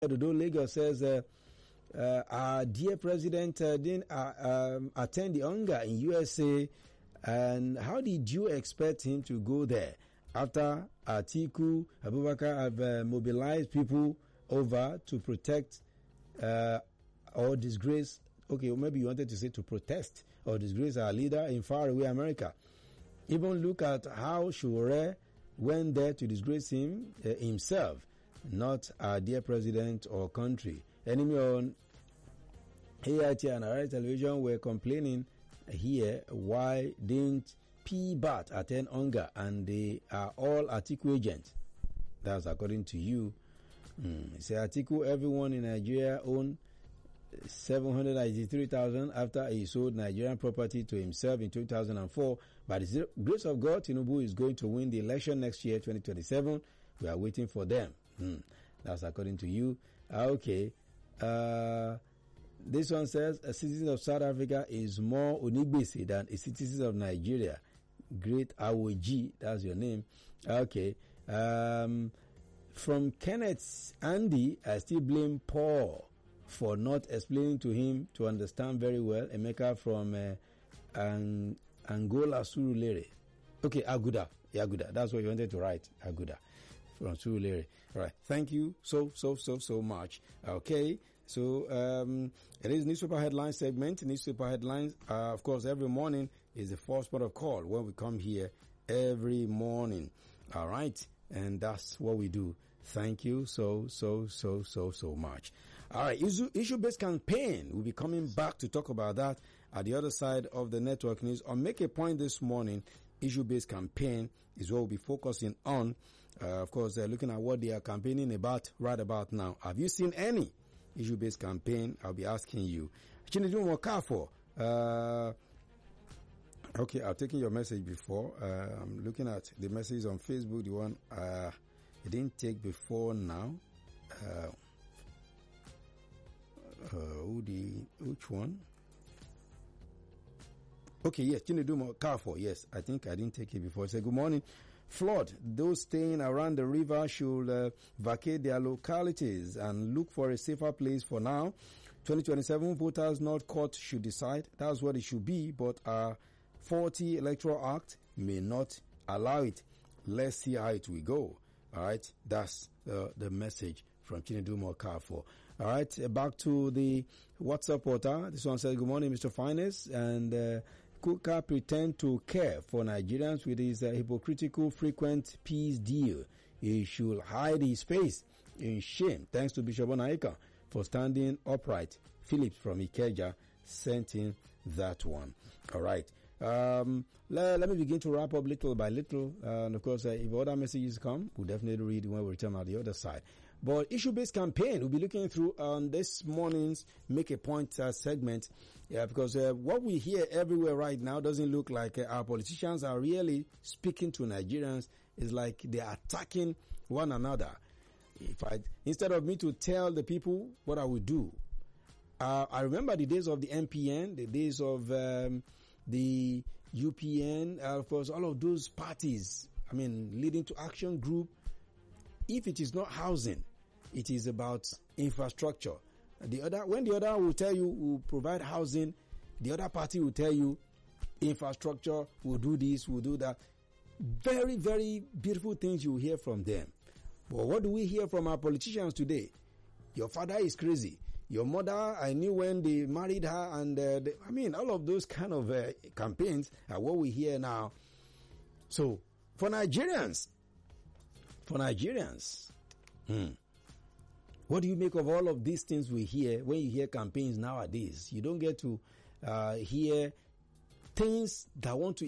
Dodo Lagos says, our dear president didn't attend the UNGA in USA, and how did you expect him to go there after Atiku Abubakar have mobilized people over to protect or disgrace? Okay, or maybe you wanted to say to protest or disgrace our leader in faraway America. Even look at how Shure went there to disgrace him himself, not our dear president or country. Enemy on AIT and Arise Television were complaining here, why didn't PBAT attend UNGA, and they are all Atiku agents. That's according to you. Say Atiku, everyone in Nigeria own 783,000 after he sold Nigerian property to himself in 2004. By the grace of God, Tinubu is going to win the election next year, 2027. We are waiting for them. That's according to you. Okay. This one says a citizen of South Africa is more Onigbisi than a citizen of Nigeria. Great Awoji, that's your name. Okay. From Kenneth Andy, I still blame Paul for not explaining to him to understand very well. Emeka from Angola, Surulere. Okay, Aguda. Yeah, Aguda. That's what you wanted to write. Aguda from Surulere. All right. Thank you so much. Okay. So, it is newspaper headline segment. Newspaper headlines, of course, every morning is the first port of call when we come here every morning. All right. And that's what we do. Thank you so much. All right. Issue-based campaign. We'll be coming back to talk about that at the other side of the network news. I'll make a point this morning. Issue-based campaign is what we'll be focusing on. Of course, looking at what they are campaigning about right about now. Have you seen any issue-based campaign? I'll be asking you. Chinedu Mokafo. Okay, I've taken your message before. I'm looking at the message on Facebook, the one it didn't take before now. Which one? Okay, yes, Chinedu Mokafo. Yes, I think I didn't take it before. Say good morning. Flood. Those staying around the river should vacate their localities and look for a safer place for now. 2027 voters, not court, should decide. That's what it should be, but our 40 Electoral Act may not allow it. Let's see how it will go. All right, that's the message from Chinedu Mokafo. All right, back to the WhatsApp portal. This one says, good morning, Mr. Finest, and Kuka pretend to care for Nigerians with his hypocritical frequent peace deal. He should hide his face in shame. Thanks to Bishop Onaika for standing upright. Phillips from Ikeja sent in that one. All right. Let me begin to wrap up little by little. And of course, if other messages come, we'll definitely read when we return on the other side. But issue-based campaign, we'll be looking through on this morning's Make a Point segment. Yeah, because what we hear everywhere right now doesn't look like our politicians are really speaking to Nigerians. It's like they're attacking one another. Instead of me to tell the people what I would do, I remember the days of the MPN, the days of the UPN, of course, all of those parties, leading to Action Group. If it is not housing, it is about infrastructure. When the other will tell you will provide housing, the other party will tell you infrastructure, will do this, will do that. Very, very beautiful things you will hear from them. But what do we hear from our politicians today? Your father is crazy. Your mother, I knew when they married her, and all of those kind of campaigns are what we hear now. So, for Nigerians, what do you make of all of these things we hear when you hear campaigns nowadays? You don't get to hear things that want to